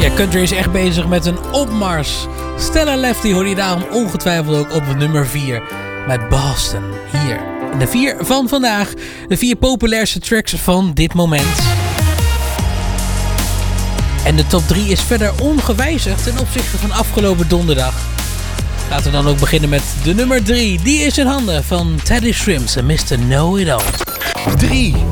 Ja, country is echt bezig met een opmars. Stella Lefty hoor je daarom ongetwijfeld ook op nummer 4 met Boston. Hier in de 4 van vandaag. De 4 populairste tracks van dit moment. En de top 3 is verder ongewijzigd ten opzichte van afgelopen donderdag. Laten we dan ook beginnen met de nummer 3. Die is in handen van Teddy Swims en Mr. Know It All. 3.